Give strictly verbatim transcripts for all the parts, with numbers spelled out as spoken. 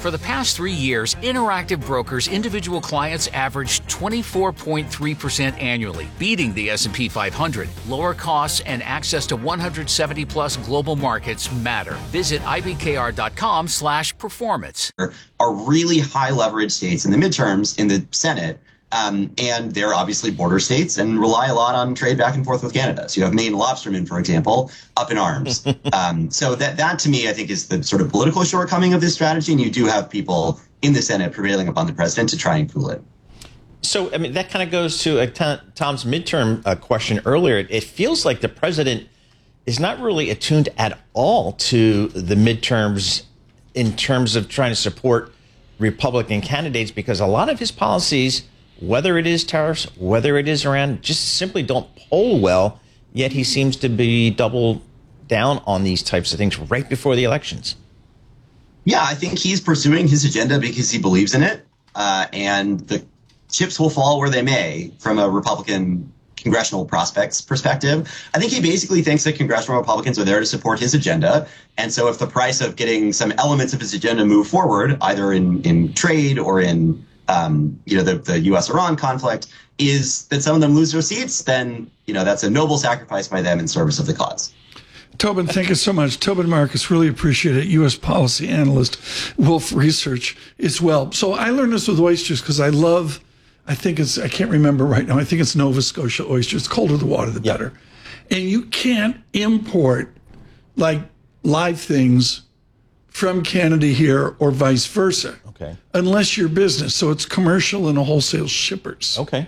For the past three years, Interactive Brokers individual clients averaged twenty-four point three percent annually, beating the S and P five hundred. Lower costs and access to one hundred seventy plus global markets matter. Visit I B K R dot com slash performance. Are really high leverage states in the midterms in the Senate. Um, and they're obviously border states and rely a lot on trade back and forth with Canada. So you have Maine lobstermen, for example, up in arms. um, so that, that to me, I think, is the sort of political shortcoming of this strategy. And you do have people in the Senate prevailing upon the president to try and cool it. So, I mean, that kind of goes to uh, Tom's midterm uh, question earlier. It, it feels like the president is not really attuned at all to the midterms in terms of trying to support Republican candidates, because a lot of his policies, whether it is tariffs, whether it is Iran, just simply don't poll well, yet he seems to be double down on these types of things right before the elections. Yeah, I think he's pursuing his agenda because he believes in it, uh, and the chips will fall where they may from a Republican congressional prospects perspective. I think he basically thinks that congressional Republicans are there to support his agenda. And so if the price of getting some elements of his agenda move forward, either in, in trade or in Um, you know, the, the U S Iran conflict, is that some of them lose their seats, then, you know, that's a noble sacrifice by them in service of the cause. Tobin, thank you so much. Tobin Marcus, really appreciate it. U S policy analyst, Wolf Research as well. So I learned this with oysters because I love, I think it's, I can't remember right now, I think it's Nova Scotia oysters. The colder the water, the better. Yep. And you can't import like live things from Canada here or vice versa. Okay. Unless you're business. So it's commercial and wholesale shippers. Okay.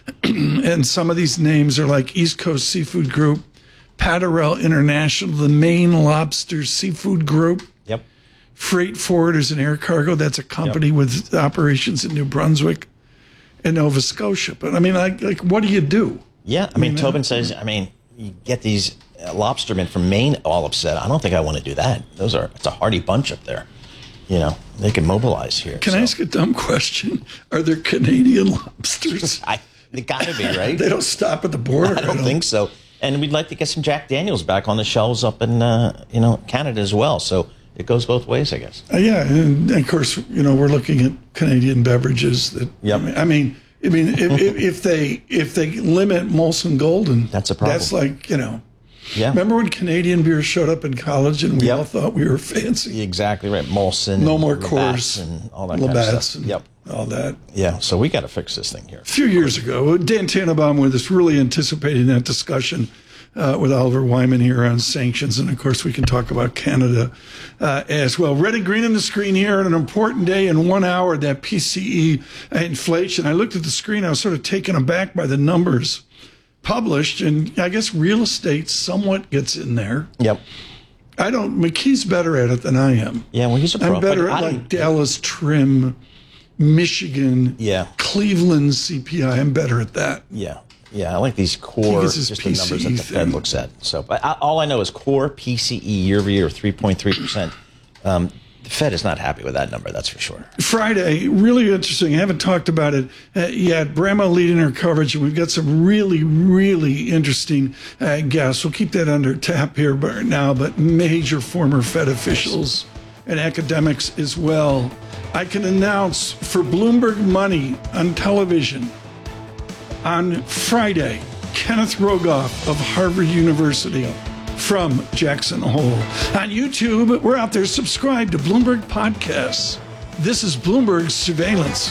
And some of these names are like East Coast Seafood Group, Patarel International, the Maine Lobster Seafood Group. Yep. Freight Forwarders and Air Cargo. That's a company yep. with operations in New Brunswick and Nova Scotia. But I mean, like, like what do you do? Yeah. I mean, I mean Tobin uh, says, I mean, you get these uh, lobstermen from Maine all upset. I don't think I want to do that. Those are, it's a hardy bunch up there. You know, they can mobilize here. Can so. I ask a dumb question? Are there Canadian lobsters? I, they got to be, right? They don't stop at the border. I don't, I don't think so. And we'd like to get some Jack Daniels back on the shelves up in, uh, you know, Canada as well. So it goes both ways, I guess. Uh, yeah, and, and of course, you know, we're looking at Canadian beverages. That yep. I mean, I mean, I mean if, if, if they if they limit Molson Golden, that's a problem. That's like, you know. Yeah. Remember when Canadian beer showed up in college and we yep. all thought we were fancy? Exactly right. Molson. No more Coors. And all that Labatt's kind of stuff. And yep. all that. Yeah, so we got to fix this thing here. A few years ago, Dan Tannenbaum with us, really anticipating that discussion uh, with Oliver Wyman here on sanctions. And, of course, we can talk about Canada uh, as well. Red and green on the screen here on an important day in one hour, that P C E inflation. I looked at the screen. I was sort of taken aback by the numbers published, and I guess real estate somewhat gets in there. Yep. I don't, McKee's better at it than I am. Yeah, well, he's a pro. I'm better at like Dallas Trim, Michigan, yeah. Cleveland C P I. I'm better at that. Yeah. Yeah, I like these core, just the numbers that the Fed looks at. So, but I, all I know is core P C E year over year, three point three percent. Um, The Fed is not happy with that number, that's for sure. Friday, really interesting. I haven't talked about it uh, yet. Brahma leading our coverage, and we've got some really, really interesting uh, guests. We'll keep that under tap here but now, but major former Fed officials and academics as well. I can announce for Bloomberg Money on television on Friday, Kenneth Rogoff of Harvard University from Jackson Hole. On YouTube, we're out there. Subscribe to Bloomberg Podcasts. This is Bloomberg Surveillance.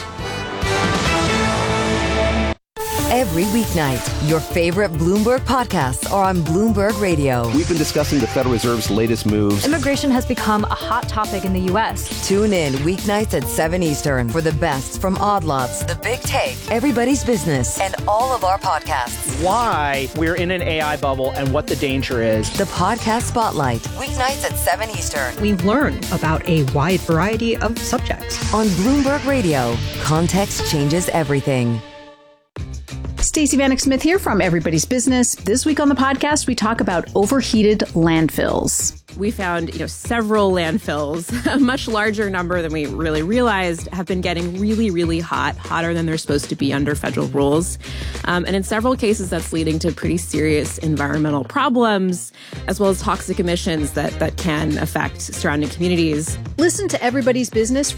Every weeknight, your favorite Bloomberg podcasts are on Bloomberg Radio. We've been discussing the Federal Reserve's latest moves. Immigration has become a hot topic in the U S. Tune in weeknights at seven Eastern for the best from Odd Lots, The Big Take, Everybody's Business, and all of our podcasts. Why we're in an A I bubble and what the danger is. The Podcast Spotlight, weeknights at seven Eastern. We learn about a wide variety of subjects. On Bloomberg Radio, context changes everything. Stacey Vanek Smith here from Everybody's Business. This week on the podcast, we talk about overheated landfills. We found, you know, several landfills, a much larger number than we really realized, have been getting really, really hot, hotter than they're supposed to be under federal rules. Um, and in several cases, that's leading to pretty serious environmental problems, as well as toxic emissions that, that can affect surrounding communities. Listen to Everybody's Business